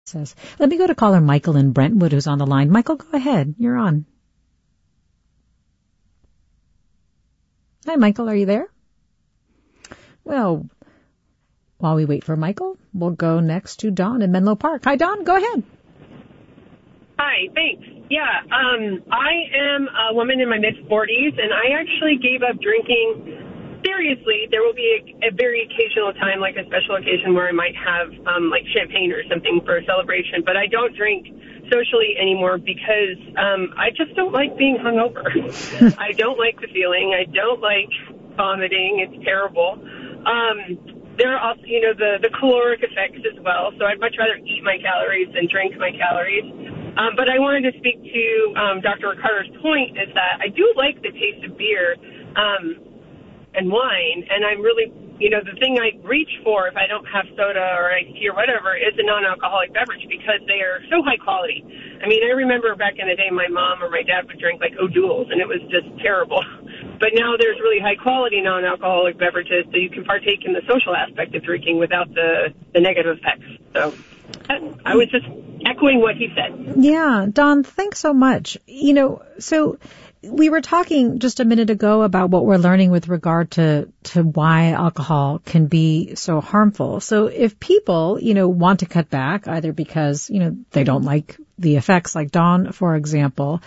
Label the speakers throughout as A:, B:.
A: Says, let me go to caller Michael in Brentwood who's on the line. Michael, go ahead. You're on. Hi, Michael. Are you there? Well, while we wait for Michael, we'll go next to Dawn in Menlo Park. Hi, Dawn. Go ahead.
B: Hi, thanks. Yeah, I am a woman in my mid-40s, and I actually gave up drinking seriously. There will be a very occasional time, like a special occasion, where I might have like champagne or something for a celebration, but I don't drink socially anymore because I just don't like being hungover. I don't like the feeling. I don't like vomiting. It's terrible. There are also, the caloric effects as well, so I'd much rather eat my calories than drink my calories. But I wanted to speak to Dr. Ricardo's point is that I do like the taste of beer and wine, and I'm really, the thing I reach for if I don't have soda or iced tea or whatever is a non-alcoholic beverage because they are so high quality. I mean, I remember back in the day my mom or my dad would drink like O'Doul's, and it was just terrible. But now there's really high-quality non-alcoholic beverages, so you can partake in the social aspect of drinking without the negative effects. So I was just echoing what he said.
A: Yeah, Dawn, thanks so much. So we were talking just a minute ago about what we're learning with regard to why alcohol can be so harmful. So if people, want to cut back, either because, they don't like the effects, like Dawn, for example,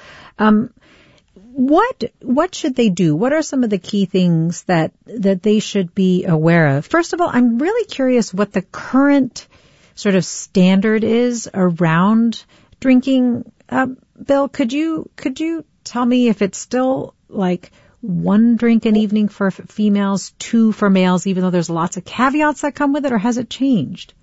A: what should they do? What are some of the key things that they should be aware of? First of all, I'm really curious what the current sort of standard is around drinking. Bill, could you tell me if it's still like 1 drink an evening for females, 2 for males, even though there's lots of caveats that come with it, or has it changed?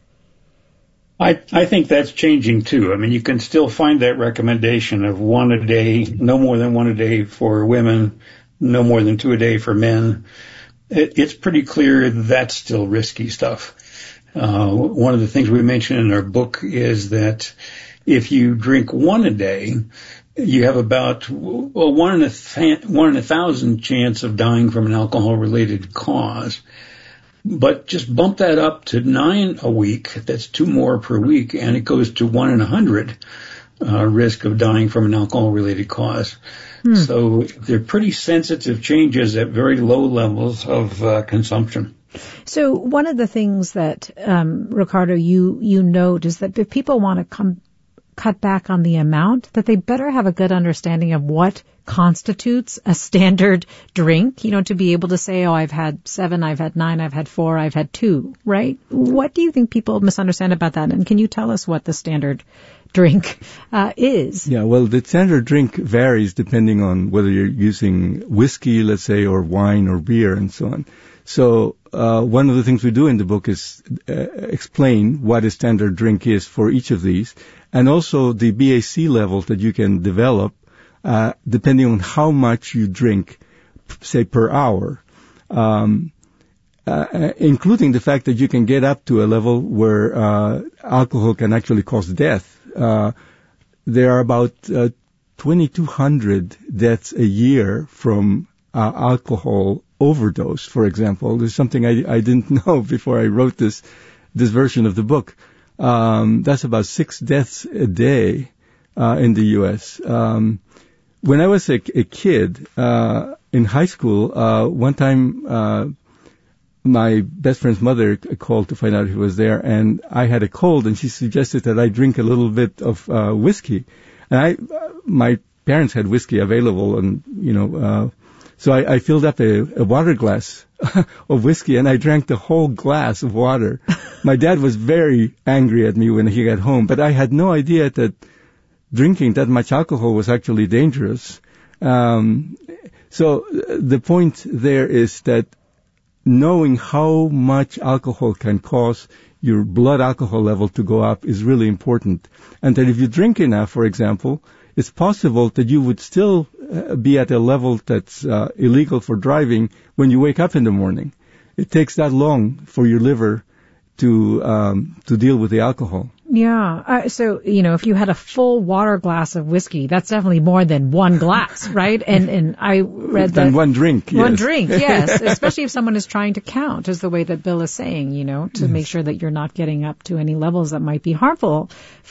C: I think that's changing too. I mean, you can still find that recommendation of 1 a day, no more than 1 a day for women, no more than 2 a day for men. It's pretty clear that's still risky stuff. One of the things we mentioned in our book is that if you drink 1 a day, you have about 1 in 1,000 chance of dying from an alcohol-related cause. But just bump that up to 9 a week. That's 2 more per week, and it goes to 1 in 100 risk of dying from an alcohol-related cause. So they're pretty sensitive changes at very low levels of consumption.
A: So one of the things that, Ricardo, you note is that if people want to cut back on the amount, that they better have a good understanding of what constitutes a standard drink, to be able to say, oh, I've had 7, I've had 9, I've had 4, I've had 2, right? What do you think people misunderstand about that? And can you tell us what the standard drink is?
D: Yeah, well, the standard drink varies depending on whether you're using whiskey, let's say, or wine or beer and so on. So one of the things we do in the book is explain what a standard drink is for each of these, and also the BAC levels that you can develop depending on how much you drink, say, per hour, including the fact that you can get up to a level where alcohol can actually cause death. There are about 2,200 deaths a year from alcohol overdose, for example. There's something I didn't know before I wrote this version of the book. That's about 6 deaths a day in the U.S. When I was a kid in high school, one time my best friend's mother called to find out he was there, and I had a cold, and she suggested that I drink a little bit of whiskey. And my parents had whiskey available, and so I filled up a water glass of whiskey, and I drank the whole glass of water. My dad was very angry at me when he got home, but I had no idea that drinking that much alcohol was actually dangerous. So the point there is that knowing how much alcohol can cause your blood alcohol level to go up is really important. And that if you drink enough, for example, it's possible that you would still be at a level that's illegal for driving when you wake up in the morning. It takes that long for your liver to deal with the alcohol.
A: Yeah. So, if you had a full water glass of whiskey, that's definitely more than one glass, right? And I read that.
D: Than one drink, yes.
A: One drink, yes. Especially if someone is trying to count, is the way that Bill is saying, to make sure that you're not getting up to any levels that might be harmful